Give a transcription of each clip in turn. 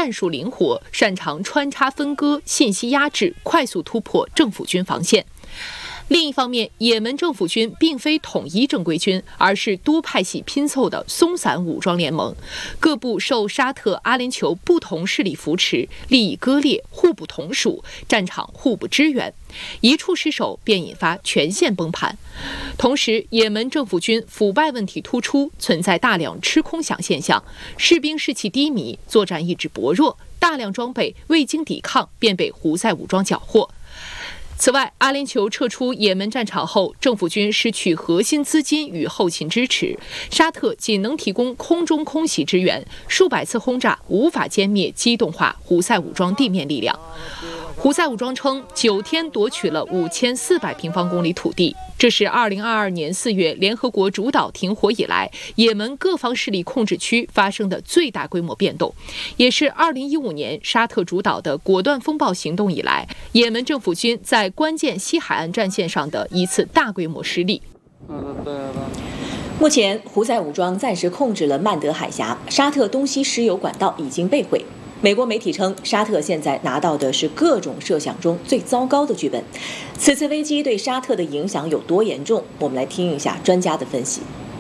战术灵活，擅长穿插分割、信息压制，快速突破政府军防线。另一方面，也门政府军并非统一正规军，而是多派系拼凑的松散武装联盟，各部受沙特阿联酋不同势力扶持，利益割裂，互不统属，战场互不支援，一处失守便引发全线崩盘。同时，也门政府军腐败问题突出，存在大量吃空饷现象，士兵士气低迷，作战意志薄弱，大量装备未经抵抗便被胡塞武装缴获。此外，阿联酋撤出也门战场后，政府军失去核心资金与后勤支持，沙特仅能提供空中空袭支援，数百次轰炸无法歼灭机动化胡塞武装地面力量。胡塞武装称，9天夺取了5400平方公里土地，这是2022年4月联合国主导停火以来，也门各方势力控制区发生的最大规模变动，也是2015年沙特主导的果断风暴行动以来，也门政府军在关键西海岸战线上的一次大规模失利。 目前，胡塞武装暂时控制了曼德海峡，沙特东西石油管道已经被毁。美国媒体称，沙特现在拿到的是各种设想中最糟糕的剧本。此次危机对沙特的影响有多严重？我们来听一下专家的分析。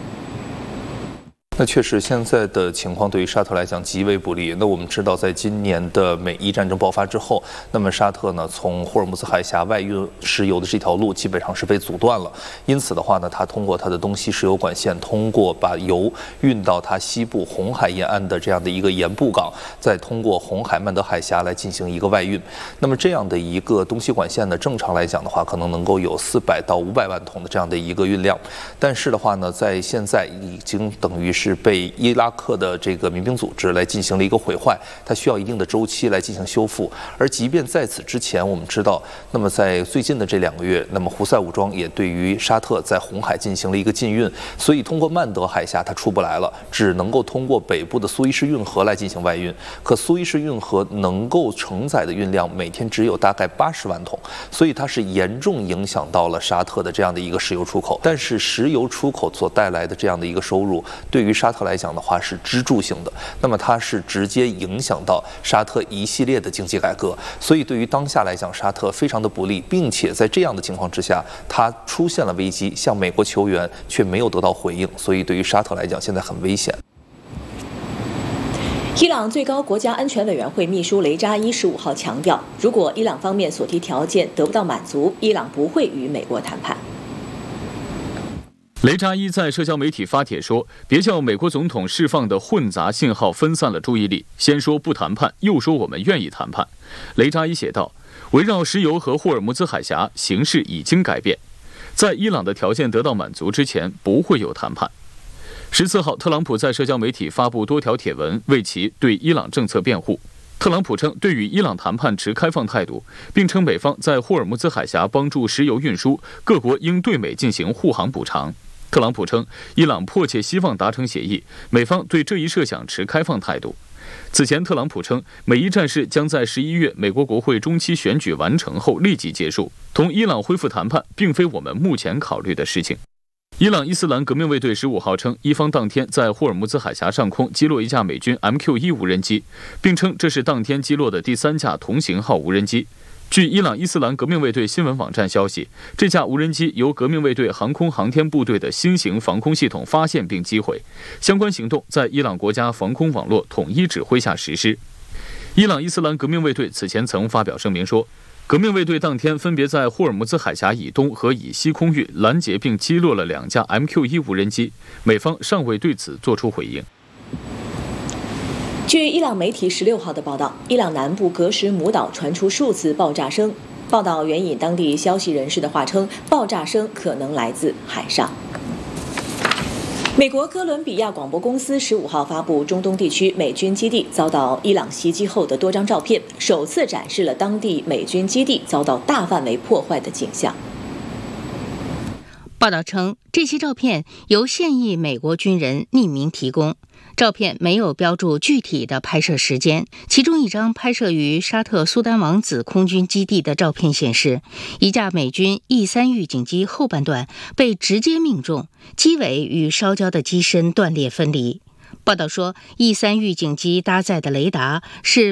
那确实，现在的情况对于沙特来讲极为不利。那我们知道，在今年的美伊战争爆发之后，那么沙特呢从霍尔木兹海峡外运石油的这条路基本上是被阻断了。因此的话呢，它通过它的东西石油管线，通过把油运到它西部红海沿岸的这样的一个盐布港，再通过红海曼德海峡来进行一个外运。那么这样的一个东西管线呢，正常来讲的话，可能够有400到500万桶的这样的一个运量。但是的话呢，在现在已经等于是被伊拉克的这个民兵组织来进行了一个毁坏，它需要一定的周期来进行修复。而即便在此之前，我们知道，那么在最近的这2个月，那么胡塞武装也对于沙特在红海进行了一个禁运，所以通过曼德海峡它出不来了，只能够通过北部的苏伊士运河来进行外运。可苏伊士运河能够承载的运量每天只有大概80万桶，所以它是严重影响到了沙特的这样的一个石油出口。但是石油出口所带来的这样的一个收入，对于沙特来讲的话是支柱性的，那么它是直接影响到沙特一系列的经济改革，所以对于当下来讲，沙特非常的不利，并且在这样的情况之下，它出现了危机，向美国求援却没有得到回应，所以对于沙特来讲现在很危险。 伊朗最高国家安全委员会秘书雷扎伊15号强调，如果伊朗方面所提条件得不到满足，伊朗不会与美国谈判。 雷扎伊在社交媒体发帖说：“别叫美国总统释放的混杂信号分散了注意力，先说不谈判，又说我们愿意谈判。”雷扎伊写道：“围绕石油和霍尔木兹海峡，形势已经改变，在伊朗的条件得到满足之前，不会有谈判。”14号，特朗普在社交媒体发布多条帖文，为其对伊朗政策辩护。特朗普称对与伊朗谈判持开放态度，并称美方在霍尔木兹海峡帮助石油运输，各国应对美进行护航补偿。特朗普称，伊朗迫切希望达成协议，美方对这一设想持开放态度。此前，特朗普称，美伊战事将在11月美国国会中期选举完成后立即结束，同伊朗恢复谈判并非我们目前考虑的事情。伊朗伊斯兰革命卫队15号称，伊方当天在霍尔木兹海峡上空击落一架美军 MQ-1 无人机，并称这是当天击落的第3架同型号无人机。据伊朗伊斯兰革命卫队新闻网站消息，这架无人机由革命卫队航空航天部队的新型防空系统发现并击毁，相关行动在伊朗国家防空网络统一指挥下实施。伊朗伊斯兰革命卫队此前曾发表声明说，革命卫队当天分别在霍尔木兹海峡以东和以西空域拦截并击落了2架 MQ-1 无人机，美方尚未对此作出回应。 据伊朗媒体16号的报道，伊朗南部格什姆岛传出数次爆炸声。报道援引当地消息人士的话称，爆炸声可能来自海上。美国哥伦比亚广播公司15号发布中东地区美军基地遭到伊朗袭击后的多张照片，首次展示了当地美军基地遭到大范围破坏的景象。 报道称，这些照片由现役美国军人匿名提供。照片没有标注具体的拍摄时间，其中一张拍摄于沙特苏丹王子空军基地的照片显示，一架美军 E3 预警机后半段被直接命中，机尾与烧焦的机身断裂分离。报道说，E3 预警机搭载的雷达是